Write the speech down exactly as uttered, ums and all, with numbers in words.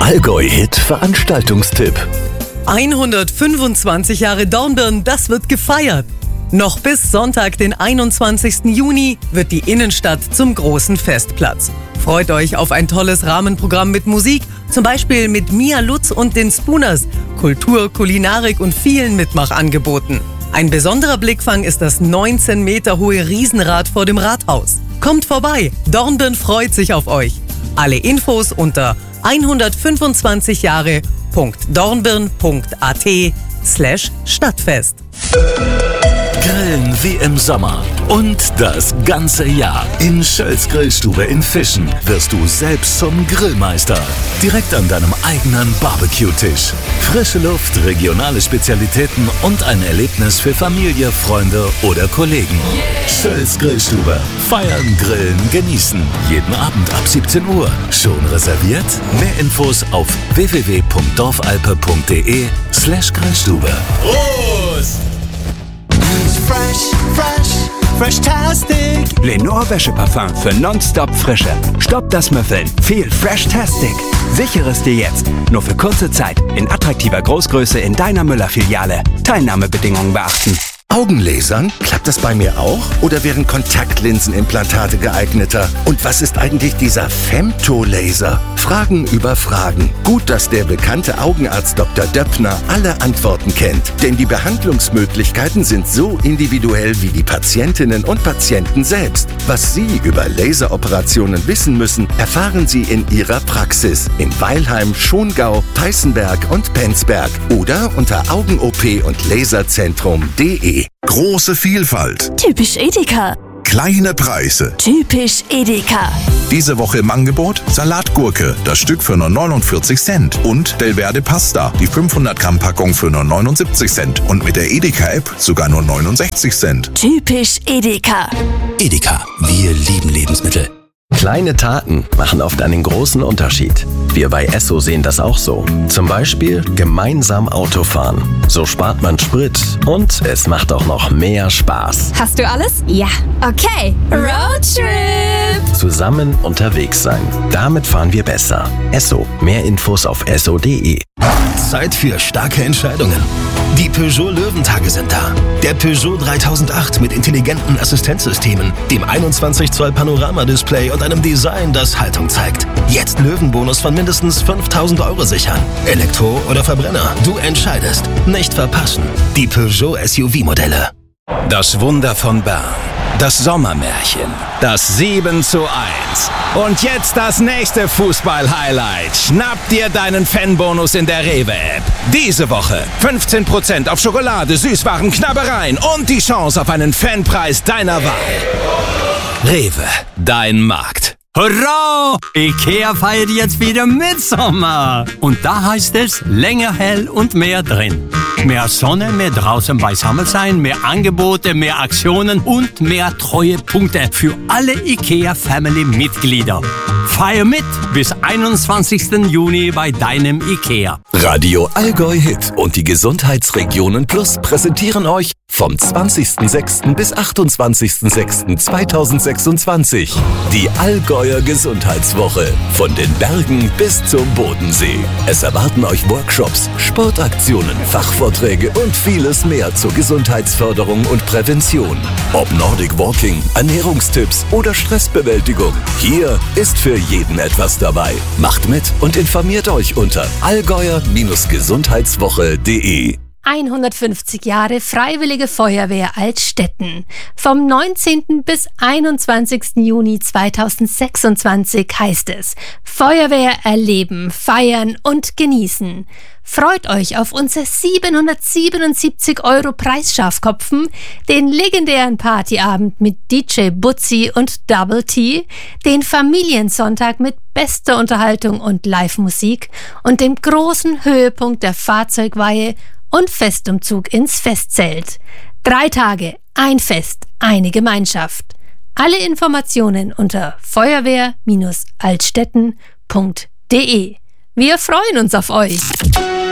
Allgäu-Hit Veranstaltungstipp. hundertfünfundzwanzig Jahre Dornbirn, das wird gefeiert. Noch bis Sonntag, den einundzwanzigsten Juni, wird die Innenstadt zum großen Festplatz. Freut euch auf ein tolles Rahmenprogramm mit Musik, zum Beispiel mit Mia Lutz und den Spooners, Kultur, Kulinarik und vielen Mitmachangeboten. Ein besonderer Blickfang ist das neunzehn Meter hohe Riesenrad vor dem Rathaus. Kommt vorbei, Dornbirn freut sich auf euch. Alle Infos unter hundertfünfundzwanzig Jahre punkt dornbirn punkt at slash Stadtfest. Grillen wie im Sommer und das ganze Jahr. In Schölls Grillstube in Fischen wirst du selbst zum Grillmeister. Direkt an deinem eigenen Barbecue-Tisch. Frische Luft, regionale Spezialitäten und ein Erlebnis für Familie, Freunde oder Kollegen. Schölls Grillstube. Feiern, grillen, genießen. Jeden Abend ab siebzehn Uhr. Schon reserviert? Mehr Infos auf w w w punkt dorfalpe punkt de slash Grillstube. Prost! Fresh, fresh, fresh-tastic. Lenore Wäscheparfum für nonstop Frische. Stopp das Müffeln. Viel Fresh-tastic. Sichere es dir jetzt. Nur für kurze Zeit. In attraktiver Großgröße in deiner Müller-Filiale. Teilnahmebedingungen beachten. Augenlasern? Klappt das bei mir auch? Oder wären Kontaktlinsenimplantate geeigneter? Und was ist eigentlich dieser Femtolaser? Fragen über Fragen. Gut, dass der bekannte Augenarzt Doktor Döppner alle Antworten kennt. Denn die Behandlungsmöglichkeiten sind so individuell wie die Patientinnen und Patienten selbst. Was Sie über Laseroperationen wissen müssen, erfahren Sie in Ihrer Praxis. In Weilheim, Schongau, Peißenberg und Penzberg. Oder unter Augen-O P und Laserzentrum punkt de. Große Vielfalt. Typisch Edeka. Kleine Preise. Typisch Edeka. Diese Woche im Angebot Salatgurke, das Stück für nur neunundvierzig Cent. Und Delverde Pasta, die fünfhundert Gramm Packung für nur neunundsiebzig Cent. Und mit der Edeka-App sogar nur neunundsechzig Cent. Typisch Edeka. Edeka, wir lieben Lebensmittel. Kleine Taten machen oft einen großen Unterschied. Wir bei Esso sehen das auch so. Zum Beispiel gemeinsam Autofahren. So spart man Sprit und es macht auch noch mehr Spaß. Hast du alles? Ja. Okay. Roadtrip! Zusammen unterwegs sein. Damit fahren wir besser. Esso. Mehr Infos auf esso punkt de. Zeit für starke Entscheidungen. Die Peugeot Löwentage sind da. Der Peugeot dreitausendacht mit intelligenten Assistenzsystemen, dem einundzwanzig Zoll Panoramadisplay und einem Design, das Haltung zeigt. Jetzt Löwenbonus von mindestens fünftausend Euro sichern. Elektro oder Verbrenner, du entscheidest. Nicht verpassen. Die Peugeot S U V-Modelle. Das Wunder von Bern. Das Sommermärchen. Das sieben zu eins. Und jetzt das nächste Fußball-Highlight. Schnapp dir deinen Fanbonus in der Rewe-App. Diese Woche fünfzehn Prozent auf Schokolade, Süßwaren, Knabbereien und die Chance auf einen Fanpreis deiner Wahl. Rewe, dein Markt. Hurra! Ikea feiert jetzt wieder Mitsommer. Und da heißt es länger hell und mehr drin. Mehr Sonne, mehr draußen beisammen sein, mehr Angebote, mehr Aktionen und mehr Treuepunkte für alle Ikea-Family-Mitglieder. Feier mit bis einundzwanzigsten Juni bei deinem Ikea. Radio Allgäu-Hit und die Gesundheitsregionen Plus präsentieren euch vom zwanzigsten sechsten bis achtundzwanzigsten sechsten zweitausendsechsundzwanzig die Allgäuer Gesundheitswoche. Von den Bergen bis zum Bodensee. Es erwarten euch Workshops, Sportaktionen, Fachvorträge und vieles mehr zur Gesundheitsförderung und Prävention. Ob Nordic Walking, Ernährungstipps oder Stressbewältigung. Hier ist für jeden etwas dabei. Macht mit und informiert euch unter allgäuer gesundheitswoche punkt de. hundertfünfzig Jahre Freiwillige Feuerwehr Altstetten. Vom neunzehnten bis einundzwanzigsten Juni zweitausendsechsundzwanzig heißt es Feuerwehr erleben, feiern und genießen. Freut euch auf unser siebenhundertsiebenundsiebzig Euro Preisschafkopfen, den legendären Partyabend mit D J Butzi und Double T, den Familiensonntag mit bester Unterhaltung und Live-Musik und dem großen Höhepunkt der Fahrzeugweihe und Festumzug ins Festzelt. Drei Tage, ein Fest, eine Gemeinschaft. Alle Informationen unter feuerwehr Bindestrich altstetten punkt de. Wir freuen uns auf euch!